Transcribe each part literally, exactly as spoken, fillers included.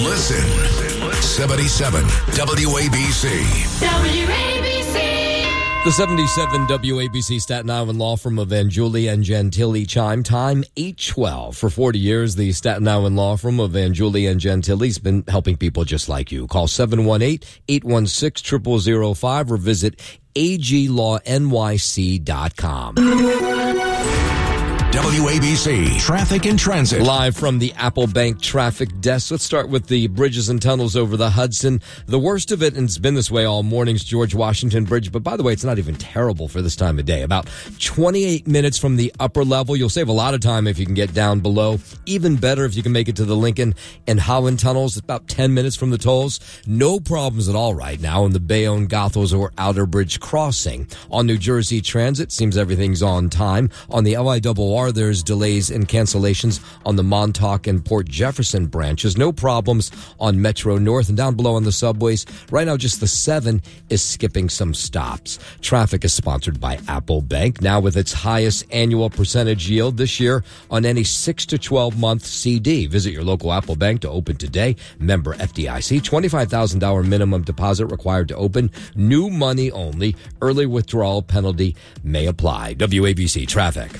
listen. seventy-seven W A B C. W A B C. The seventy-seven W A B C Staten Island law firm of Angiuli and Gentili chime. Time eight twelve. For forty years, the Staten Island law firm of Angiuli and Gentili has been helping people just like you. Call seven one eight, eight one six, zero zero zero five or visit a g law n y c dot com. W A B C Traffic and Transit. Live from the Apple Bank traffic desk. Let's start with the bridges and tunnels over the Hudson. The worst of it, and it's been this way all morning, is George Washington Bridge. But by the way, it's not even terrible for this time of day. About twenty-eight minutes from the upper level. You'll save a lot of time if you can get down below. Even better if you can make it to the Lincoln and Holland tunnels. It's about ten minutes from the tolls. No problems at all right now in the Bayonne, Goethals, or Outer Bridge crossing. On New Jersey Transit, seems everything's on time. On the L I R R, there's delays and cancellations on the Montauk and Port Jefferson branches. No problems on Metro North, and down below on the subways. Right now, just the seven is skipping some stops. Traffic is sponsored by Apple Bank, now with its highest annual percentage yield this year on any six to twelve month C D. Visit your local Apple Bank to open today. Member F D I C. twenty-five thousand dollars minimum deposit required to open. New money only. Early withdrawal penalty may apply. W A B C Traffic.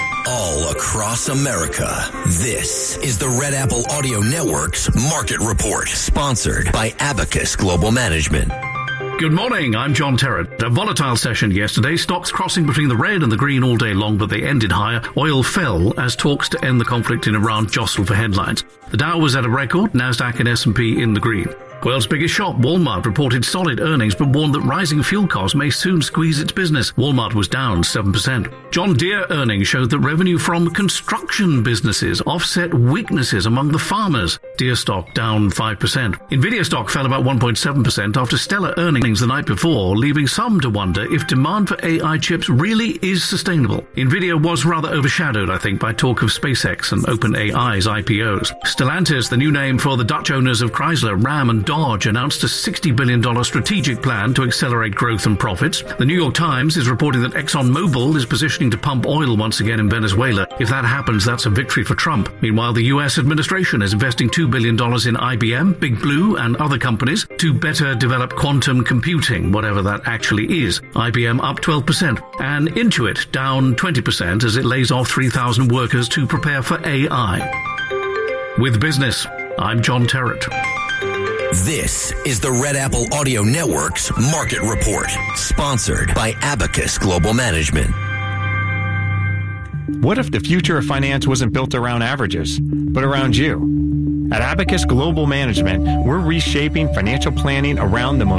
All across America, this is the Red Apple Audio Network's Market Report, sponsored by Abacus Global Management. Good morning, I'm John Terrett. A volatile session yesterday. Stocks crossing between the red and the green all day long, but they ended higher. Oil fell as talks to end the conflict in Iran jostled for headlines. The Dow was at a record, NASDAQ and S and P in the green. World's biggest shop, Walmart, reported solid earnings but warned that rising fuel costs may soon squeeze its business. Walmart was down seven percent. John Deere earnings showed that revenue from construction businesses offset weaknesses among the farmers. Deere stock down five percent. Nvidia stock fell about one point seven percent after stellar earnings the night before, leaving some to wonder if demand for A I chips really is sustainable. Nvidia was rather overshadowed, I think, by talk of SpaceX and OpenAI's I P Os. Stellantis, the new name for the Dutch owners of Chrysler, Ram and Dodge, announced a sixty billion dollars strategic plan to accelerate growth and profits. The New York Times is reporting that ExxonMobil is positioning to pump oil once again in Venezuela. If that happens, that's a victory for Trump. Meanwhile, the U S administration is investing two billion dollars in I B M, Big Blue, and other companies to better develop quantum computing, whatever that actually is. I B M up twelve percent, and Intuit down twenty percent as it lays off three thousand workers to prepare for A I. With business, I'm John Terrett. This is the Red Apple Audio Network's Market Report, sponsored by Abacus Global Management. What if the future of finance wasn't built around averages, but around you? At Abacus Global Management, we're reshaping financial planning around the most